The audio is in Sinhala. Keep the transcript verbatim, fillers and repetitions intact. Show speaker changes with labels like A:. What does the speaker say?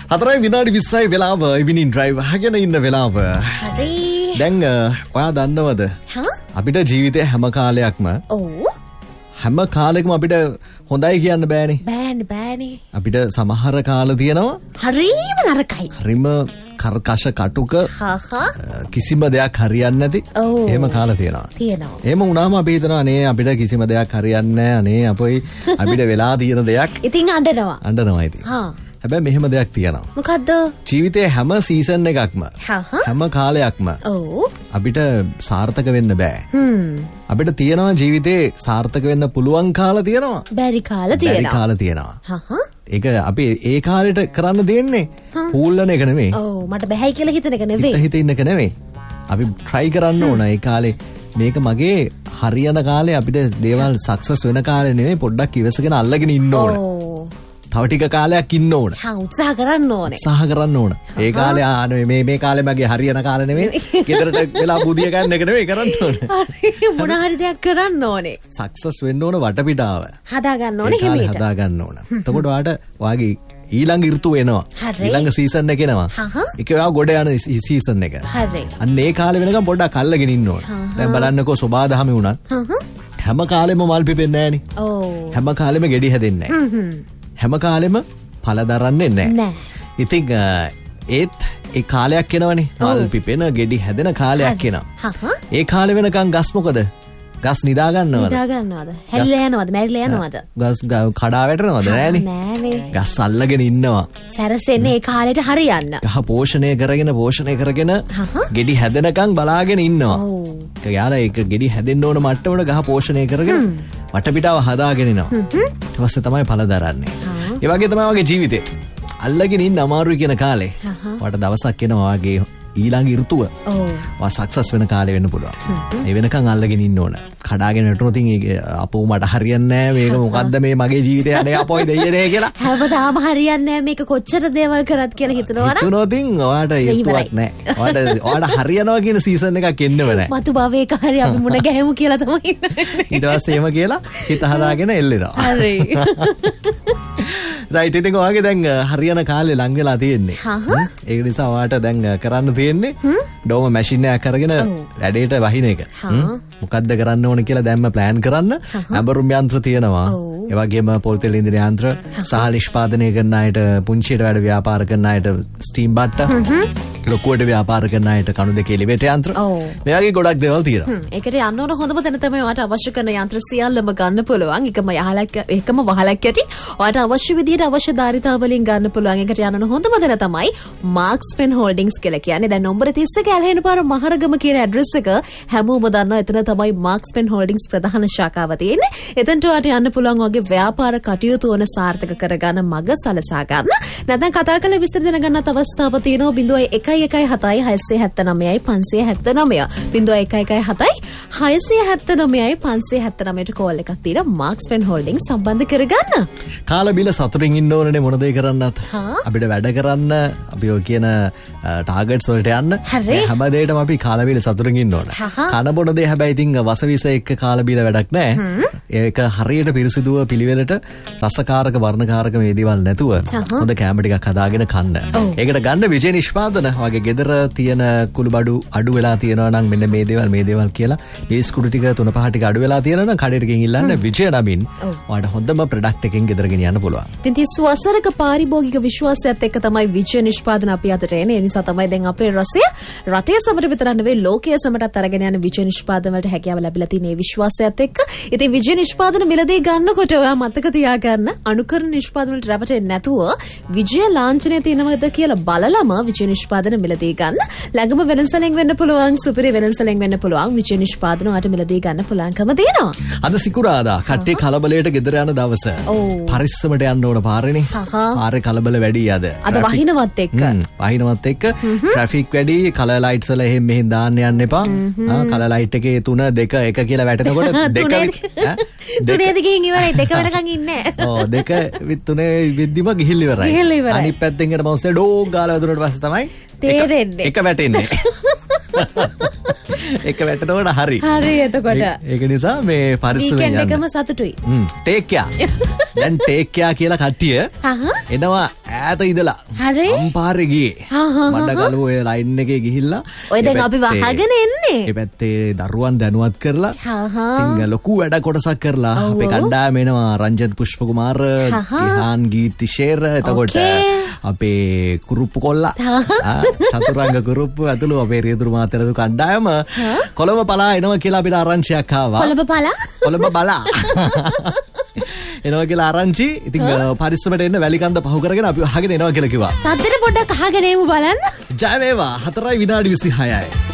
A: හතරයි විනාඩි විස්සයි වෙලාව ඉවිනින් ඩ්‍රයිව් අහගෙන ඉන්න වෙලාව.
B: හරි.
A: දැන් ඔයා දන්නවද? අපිට ජීවිතේ හැම කාලයක්ම
B: ඔව්
A: හැම කාලෙකම අපිට හොඳයි කියන්න බෑනේ.
B: බෑනේ බෑනේ.
A: අපිට සමහර කාල තියෙනවා
B: හරිම නරකයි.
A: හරිම කර්කශ කටුක
B: හහ
A: කිසිම දෙයක් හරියන්නේ නැති එහෙම කාල තියෙනවා.
B: තියෙනවා.
A: එහෙම වුණාම අපි හිතනවා අනේ අපිට කිසිම දෙයක් හරියන්නේ නැහැ. අනේ අපොයි අපිට වෙලා තියෙන දෙයක්
B: ඉතින් අඬනවා.
A: අඬනවා ඉතින්.
B: හා
A: හැබැයි මෙහෙම දෙයක් තියෙනවා.
B: මොකද්ද?
A: ජීවිතේ හැම සීසන් එකක්ම හැම කාලයක්ම
B: ඔව්
A: අපිට සාර්ථක වෙන්න බෑ.
B: හ්ම්
A: අපිට තියෙනවා ජීවිතේ සාර්ථක වෙන්න පුළුවන් කාල තියෙනවා.
B: බැරි කාල තියෙනවා.
A: බැරි කාල තියෙනවා.
B: හහ
A: ඒක අපි ඒ කාලෙට කරන්න දෙන්නේ හූල්ලන එක නෙමෙයි.
B: ඔව් මට බැහැයි කියලා හිතන එක නෙවෙයි.
A: හිත හිත ඉන්න එක නෙමෙයි. අපි try කරන්න ඕන ඒ කාලේ මේක මගේ හරියන කාලේ අපිට දේවල් සක්සස් වෙන කාලේ නෙමෙයි පොඩ්ඩක් ඉවසගෙන අල්ලගෙන ඉන්න ඕන. තව ටික කාලයක් ඉන්න ඕන.
B: හා උත්සාහ කරන්න ඕනේ.
A: උත්සාහ කරන්න ඕන. ඒ කාලේ ආ මේ මේ කාලේ මගේ හරියන කාලේ නෙමෙයි. ගෙදරට වෙලා බුදිය ගන්න එක නෙමෙයි කරන්න ඕනේ.
B: හරි මොන හරි දෙයක් කරන්න ඕනේ.
A: සක්සස් වෙන්න ඕන වටපිටාව.
B: හදා ගන්න ඕනේ හිමීට.
A: හදා ගන්න ඕන. එතකොට ඔයාට ඔයාගේ ඊළඟ ඍතුව එනවා. ඊළඟ සීසන් එක එනවා. ඒක ඔයා ගොඩ යන සීසන් එක.
B: හරි.
A: අන්න ඒ කාලේ වෙනකම් පොඩ්ඩක් අල්ලගෙන ඉන්න ඕන. දැන් බලන්නකෝ සෝබාදහමේ වුණත් හැම කාලෙම මල් පිපෙන්නේ නැහනේ. ඔව්. හැම කාලෙම ගෙඩි හැදෙන්නේ නැහැ. හැම කාලෙම පළ දරන්නේ නැහැ. ඉතින් ඒත් ඒ කාලයක් එනවනේ. මල් පිපෙන ගෙඩි හැදෙන කාලයක් එනවා. ඒ කාලේ වෙනකන් ගස් මොකද? ගස් නිදා ගන්නවද?
B: නිදා ගන්නවද? හැරිලා යනවද? මැරිලා යනවද?
A: ගස් කඩා වැටෙනවද? නෑනේ.
B: නෑනේ.
A: ගස් අල්ලගෙන ඉන්නවා.
B: සැරසෙන්නේ ඒ කාලෙට හරියන්න.
A: ගහ පෝෂණය කරගෙන පෝෂණය කරගෙන ගෙඩි හැදෙනකන් බලාගෙන ඉන්නවා. ඔව්. ඒක යාලා ඒක ගෙඩි හැදෙන්න ඕන මට්ටමට ගහ පෝෂණය කරගෙන වටපිටාව හදාගෙන ඉනවා. ඊට පස්සේ තමයි පළ දරන්නේ. ඒ වගේ තමයි වගේ ජීවිතේ. අල්ලගෙන ඉන්න අමාරුයි කියන කාලේ. වට දවසක් එනවා වගේ ඊළඟ ඍතුව. ඔව්. වා සක්සස් වෙන කාලේ වෙන්න පුළුවන්. ඒ වෙනකන් අල්ලගෙන ඉන්න ඕන. කඩාගෙන යටුනොත් ඉතින් අපෝ මට හරියන්නේ නැහැ. මේක මොකද්ද මේ මගේ ජීවිතේ අනේ අපෝයි දෙයියනේ කියලා.
B: හැමදාම හරියන්නේ නැහැ මේක කොච්චර දේවල් කරත් කියලා හිතනවා නම්.
A: හිතනොත් ඉතින් ඔයාට යුතුයක් නැහැ. ඔයාට ඔයාට හරියනවා කියන සීසන් එකක් එන්නව නැහැ.
B: මතු භවයක හරි අපි මුණ ගැහෙමු කියලා තමයි ඉන්නේ.
A: ඊට පස්සේ එහෙම කියලා හිත හදාගෙන එල්ලෙනවා.
B: හරි.
A: රයිට් ඉතින් ඔයාගේ දැන් හරියන කාලේ ලඟ වෙලා තියෙන්නේ. ඒක නිසා ඔයාට දැන් කරන්න තියෙන්නේ ඩෝම මැෂින් එකක් අරගෙන වැඩේට වහින එක. මොකද්ද කරන්න ඕන කියලා දැන්ම ප්ලෑන් කරන්න. ඇඹරුම් යන්ත්‍ර තියෙනවා. ඒ වගේම පොල් තෙල් ඉන්ධන යන්ත්‍ර සහ නිෂ්පාදනය කරන අයට පුංචියට වැඩ ව්‍යාපාර කරන අයට ස්ටීම් බට්ට ලොකුවට ව්‍යාපාර කරන අයට කණු දෙකේ එලිවේටර් යන්ත්‍ර මේ වගේ ගොඩක් දේවල් තියෙනවා.
B: ඒකට යන්න ඕන හොඳම තැන තමයි ඔයාට අවශ්‍ය කරන යන්ත්‍ර සියල්ලම ගන්න පුළුවන්. එකම යහලක් එකම වහලක් යටි ඔයාට අවශ්‍ය විදිහට අවශ්‍ය ධාරිතාවලින් ගන්න පුළුවන්. ඒකට යන්න ඕන හොඳම තැන තමයි මාක්ස් පෙන් හෝල්ඩින්ග්ස් කියලා කියන්නේ. දැන් නම්බර තිස් එක ඇලහෙන පාර මහරගම කියන ඇඩ්‍රස් එක හැමෝම දන්නවා. එතන තමයි මාක්ස් පෙන් හෝල්ඩින්ග්ස් ප්‍රධාන ශාඛාව තියෙන්නේ. එතනට ඔයාට යන්න පුළුවන් වගේ ව්‍යාපාර කටයුතු වන සාර්ථක කරගන්න මඟ සලසා ගන්න. නැත්නම් කතා කරලා විස්තර දැනගන්නත් අවස්ථාව තියෙනවා. බිංදුවයි එකයි එකයි හතයි හයසිය හැත්තනවයයි පන්සිය හැත්තනවය. බිංදුවයි එකයි එකයි හතයි හයසිය හැත්තනවයයි පන්සිය හැත්තනවයට කෝල් එකක් දීලා මාක්ස් පෙන් හෝල්ඩින්ග්ස් සම්බන්ධ කරගන්න.
A: කාල බිල සතුටින් ඉන්න ඕනනේ මොන දේ කරන්නත්. අපිට වැඩ කරන්න අපි ඔය කියන ටාගට්ස් වලට යන්න හැම දෙයකටම අපි කාල බිල සතුටින් ඉන්න ඕන. කන බොන දේ හැබැයි ඉතින් වසවිස එක්ක කාල බිල වැඩක් නැහැ. ඒක හරියට පිරිසිදුව පිළිවෙලට රසකාරක වර්ණකාරක මේ දේවල් නැතුව හොඳ කැම ටිකක් හදාගෙන කන්න. ඒකට ගන්න විජේ නිෂ්පාදන වගේ ගෙදර තියෙන කුළුබඩු අඩු වෙලා තියෙනවා නම් මෙන්න මේ දේවල් මේ දේවල් කියලා බිස්කුට් ටික තුන පහ ටික අඩු වෙලා තියෙනවා නම් කඩේට ගිහින් ඉල්ලන්න විජය නමින් ඔයාලට හොඳම ප්‍රොඩක්ට් එකකින් ගෙදර ගෙනියන්න පුළුවන්.
B: ඉතින් තිස් වසරක පාරිභෝගික විශ්වාසයත් එක්ක තමයි විජය නිෂ්පාදන අපි අතට එන්නේ. ඒ නිසා තමයි දැන් අපේ රසය රටේ සමට විතරක් නෙවෙයි ලෝකයේ සමටත් අරගෙන යන විජය නිෂ්පාදන වලට හැකියාව ලැබිලා තියෙන මේ විශ්වාසයත් එක්ක. ඉතින් විජය නිෂ්පාදන මිලදී ගන්නකොට ඔයා මතක තියාගන්න අනුකරණ නිෂ්පාදන වලට රැවටෙන්නේ නැතුව විජය ලාංඡනය තියෙනවද කියලා බලලම විජය නිෂ්පාදන මිලදී ගන්න. ළඟම වෙනසලෙන් වෙන්න පුළුවන්, සුපිරි වෙනසලෙන් වෙන්න පුළුවන්. විජය නිෂ්පාදන වලට මිලදී ගන්න පුළුවන්කම තියෙනවා.
A: අද සිකුරාදා කට්ටිය කලබලයට ගෙදර යන දවස. පරිස්සමට යන්න ඕන පාරේනේ. පාරේ කලබල වැඩි අද.
B: අද වහිනවත් එක්ක.
A: වහිනවත් එක්ක ට්‍රැෆික් වැඩි, කලර් ලයිට්ස් වල එහෙම මෙහෙන් දාන්න යන්න එපා. කලර් ලයිට් එකේ තුන දෙක එක කියලා වැටෙනකොට දෙක
B: තුනේ දිගින් ඉවරයි. දෙක වෙනකන් ඉන්නේ.
A: ඔව් දෙක තුනේ විද්දිම ගිහිල් ඉවරයි. අනිත් පැත්තෙන් එන බවුන්ස් එක ඩෝක් ගාලා වැදුනට පස්සේ තමයි
B: තේරෙන්නේ.
A: එක වැටෙන්නේ. එක වැටෙනකොට හරි.
B: හරි එතකොට.
A: ඒක නිසා මේ පරිස්සමෙන් යන්න.
B: වීකෙන්ඩ් එකම සතුටුයි.
A: හ්ම් ටේක් කෙයා. දැන් ටේක් කෙයා කියලා කට්ටිය එනවා ඈත ඉඳලා අම්පාරේ ගියේ. මඩකලුව ඔය ලයින් එකේ ගිහිල්ලා
B: ඔය දැන් අපි වහගෙන එන්නේ.
A: ඒ පැත්තේ දරුවන් දැනුවත් කරලා ඉතින් ලොකු වැඩ කොටසක් කරලා අපේ කණ්ඩායම එනවා රංජන් පුෂ්ප කුමාර, ඉහාන් ගීති ෂේර්, එතකොට අපේ කුරුප්පු කොල්ලා චතුරංග කුරුප්පු ඇතුළු අපේ රියදුරු මාතලු කණ්ඩායම කොළඹ පලා එනවා කියලා අපිට ආරංචියක් ආවා.
B: කොළඹ පලා?
A: කොළඹ බලා. එනවා කියලා ආරංචි. ඉතින් පරිස්සමට එන්න වැලිකන්ද පහු කරගෙන අපි අහගෙන එනවා කියලා කිව්වා.
B: සද්දෙට පොඩ්ඩක් අහගෙන එමු බලන්න.
A: ජය වේවා. හතරයි විනාඩි විසිහයයි.